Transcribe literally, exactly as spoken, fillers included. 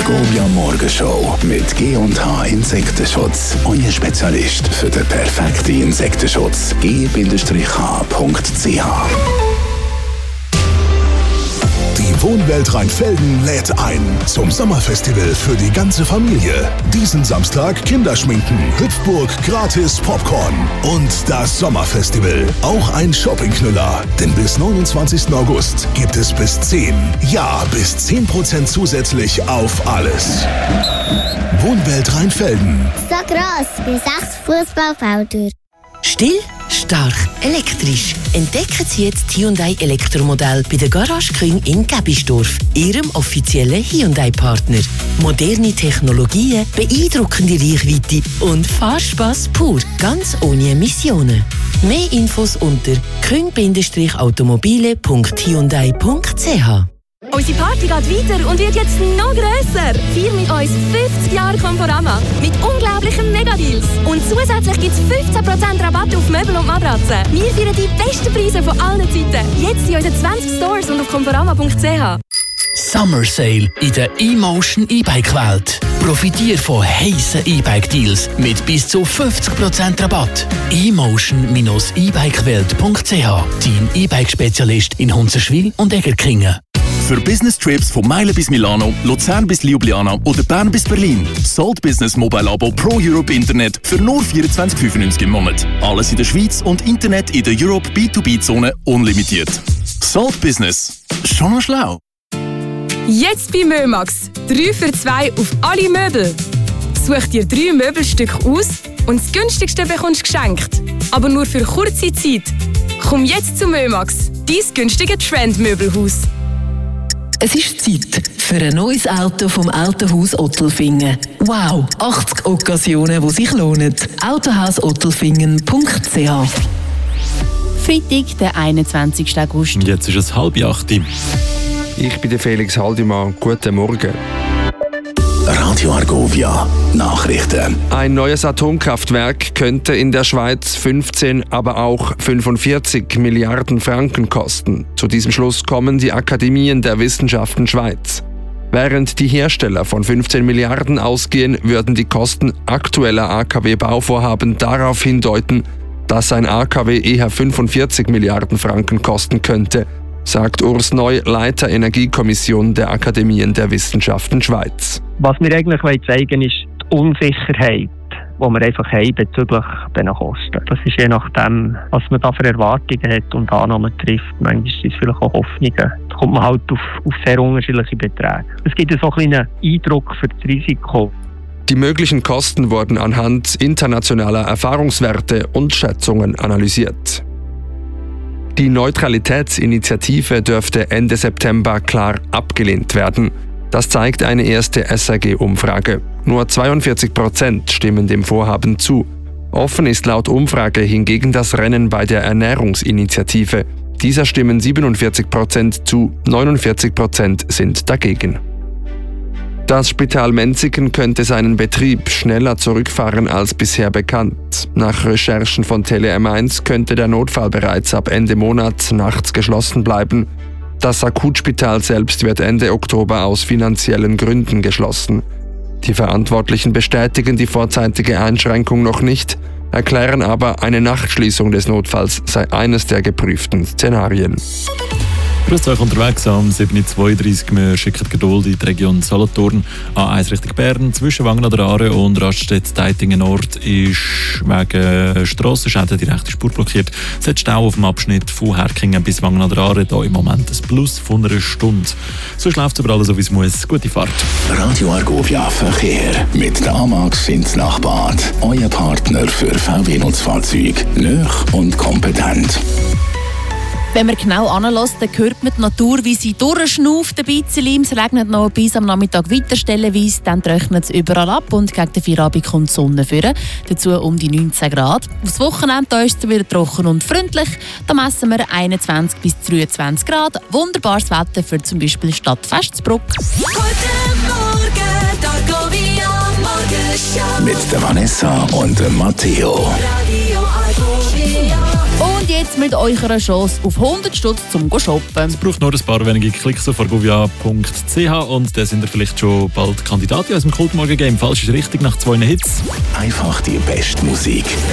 Argovia Morgenshow mit G und H Insektenschutz. Euer Spezialist für den perfekten Insektenschutz. G H Punkt C H. Die Wohnwelt Rheinfelden lädt ein zum Sommerfestival für die ganze Familie. Diesen Samstag Kinderschminken, Hüpfburg, gratis Popcorn und das Sommerfestival. Auch ein Shoppingknüller, denn bis neunundzwanzigsten August gibt es bis zehn, ja bis zehn Prozent zusätzlich auf alles. Wohnwelt Rheinfelden. So gross wie sechs Fußballfelder. Still, stark, elektrisch. Entdecken Sie jetzt Hyundai Elektromodell bei der Garage Küng in Gebisdorf, Ihrem offiziellen Hyundai-Partner. Moderne Technologien, beeindruckende Reichweite und Fahrspaß pur, ganz ohne Emissionen. Mehr Infos unter küng automobile punkt hyundai punkt c h. Unsere Party geht weiter und wird jetzt noch grösser. Feier mit uns fünfzig Jahre Conforama mit unglaublichen Megadeals. Und zusätzlich gibt es fünfzehn Prozent Rabatt auf Möbel und Matratzen. Wir feiern die besten Preise von allen Zeiten. Jetzt in unseren zwanzig Stores und auf conforama punkt c h. Summer Sale in der eMotion E-Bike-Welt. Profitiere von heissen E-Bike-Deals mit bis zu fünfzig Prozent Rabatt. emotion Bindestrich e bike welt punkt c h. Dein E-Bike-Spezialist in Hunzerschwil und Egerkingen. Für Business-Trips von Meilen bis Milano, Luzern bis Ljubljana oder Bern bis Berlin. Salt Business Mobile Abo Pro Europe Internet für nur vierundzwanzig fünfundneunzig im Monat. Alles in der Schweiz und Internet in der Europe B zwei B-Zone unlimitiert. Salt Business. Schon mal schlau. Jetzt bei Mömax. drei für zwei auf alle Möbel. Such dir drei Möbelstücke aus und das günstigste bekommst du geschenkt. Aber nur für kurze Zeit. Komm jetzt zu Mömax, dein günstige Trendmöbelhaus. Es ist Zeit für ein neues Auto vom Autohaus Ottelfingen. Wow, achtzig Okkasionen, die sich lohnen. autohaus ottelfingen punkt c h. Freitag, der einundzwanzigsten August. Und jetzt ist es halb acht. Ich bin der Felix Haldimann. Guten Morgen. Radio Argovia Nachrichten. Ein neues Atomkraftwerk könnte in der Schweiz fünfzehn, aber auch fünfundvierzig Milliarden Franken kosten. Zu diesem Schluss kommen die Akademien der Wissenschaften Schweiz. Während die Hersteller von fünfzehn Milliarden ausgehen, würden die Kosten aktueller A K W-Bauvorhaben darauf hindeuten, dass ein A K W eher fünfundvierzig Milliarden Franken kosten könnte, sagt Urs Neu, Leiter Energiekommission der Akademien der Wissenschaften Schweiz. Was wir eigentlich zeigen wollen, ist die Unsicherheit, die wir einfach haben bezüglich dieser Kosten. Das ist je nachdem, was man da für Erwartungen hat und Annahmen trifft. Manchmal sind es vielleicht auch Hoffnungen. Da kommt man halt auf, auf sehr unterschiedliche Beträge. Es gibt so einen kleinen Eindruck für das Risiko. Die möglichen Kosten wurden anhand internationaler Erfahrungswerte und Schätzungen analysiert. Die Neutralitätsinitiative dürfte Ende September klar abgelehnt werden. Das zeigt eine erste S R G-Umfrage. Nur zweiundvierzig Prozent stimmen dem Vorhaben zu. Offen ist laut Umfrage hingegen das Rennen bei der Ernährungsinitiative. Dieser stimmen siebenundvierzig Prozent zu, neunundvierzig Prozent sind dagegen. Das Spital Menziken könnte seinen Betrieb schneller zurückfahren als bisher bekannt. Nach Recherchen von Tele M eins könnte der Notfall bereits ab Ende Monat nachts geschlossen bleiben. Das Akutspital selbst wird Ende Oktober aus finanziellen Gründen geschlossen. Die Verantwortlichen bestätigen die vorzeitige Einschränkung noch nicht, erklären aber, eine Nachtschließung des Notfalls sei eines der geprüften Szenarien. Grüß euch unterwegs am sieben Uhr zweiunddreißig. Wir schicken Geduld in die Region Solothurn. A eins Richtung Bern, zwischen Wangen an der Aare und Raststedt-Deitingen Nord ist wegen Strassenschäden die rechte Spur blockiert. Es hat Stau auf dem Abschnitt von Herkingen bis Wangen an der Aare. Da im Moment ein Plus von einer Stunde. So läuft es überall so, wie es muss. Gute Fahrt. Radio Argovia Verkehr mit der Amax ins Nachbad. Euer Partner für V W-Nutzfahrzeuge. Nöch und kompetent. Wenn man genau anlässt, dann hört man die Natur, wie sie durchschnauft ein bisschen. Es regnet noch bis am Nachmittag weiter stellenweise, dann trocknet es überall ab und gegen den Feierabend kommt die Sonne führen. Dazu um die neunzehn Grad. Aufs Wochenende ist es wieder trocken und freundlich. Da messen wir einundzwanzig bis dreiundzwanzig Grad. Wunderbares Wetter für zum Beispiel Stadtfest Zbruck. Guten Morgen, Argovia Morgenshow. Mit der Vanessa und dem Matteo. Radio Und jetzt mit eurer Chance auf hundert Stutz zum Shoppen. Es braucht nur ein paar wenige Klicks auf argovia punkt c h und dann sind ihr vielleicht schon bald Kandidat in unserem Kultmorgen-Game. Falsch ist richtig nach zwei Hits. Einfach die beste Musik.